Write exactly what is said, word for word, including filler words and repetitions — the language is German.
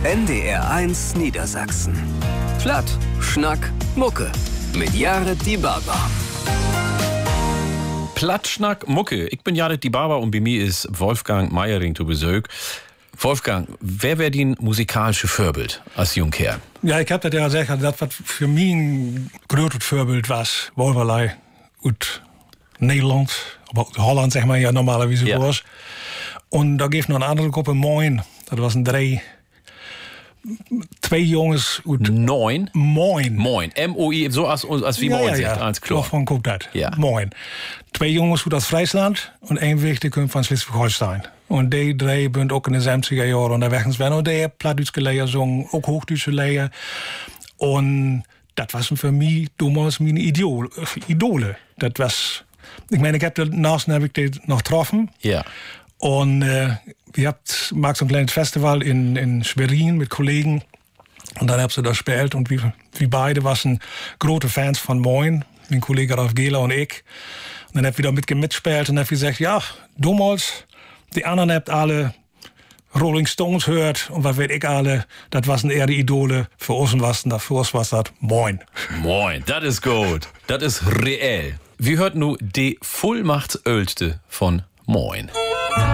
N D R eins Niedersachsen. Platt, Schnack, Mucke. Mit Jared Die Barber. Platt, Schnack, Mucke. Ich bin Jared Die Barber und bei mir ist Wolfgang Meiering zu Besuch. Wolfgang, wer wäre dein musikalische Vorbild als Jungkerl? Ja, ich hab das ja gesagt, das was für mich ein großes Vorbild war, Wolverlei und Nederland, aber Holland zeg maar ja normalerweise ja. was. Und da gibt noch eine andere Gruppe, Moin. Das waren drei, zwei Jungs. Neun? Moin. Moin. M O I, so als, als wie ja, Moin ja, sagt, ja. als klar. Von guckt das. Ja. Moin. Twee jongens uit Friesland en één wichtige van Schleswig-Holstein. En die drie zijn ook in de zeventiger jaren onderweg geweest. En die hebben Plattdeutsch geleerd, zong, ook Hochdeutsch geleerd. En dat was voor mij damals mijn Idol, Idole. Dat was, ik meine, ik heb daarnaast heb ik die nog getroffen. Ja. Und äh, wir habt mag so ein kleines Festival in, in Schwerin mit Kollegen. Und dann hab sie da gespielt. Und wir, wir beide waren große Fans von Moin. Mein Kollege Ralf Gehler und ich. Und dann hab ich da mit mitgespielt und hab gesagt, ja, damals, die anderen habt alle Rolling Stones hört. Und was weiß ich alle, das waren eher die Idole. Für uns was denn dafür was das Moin. Moin, das ist gut. Das ist reell. Wir hört nu die Vollmachtsölste von Moin.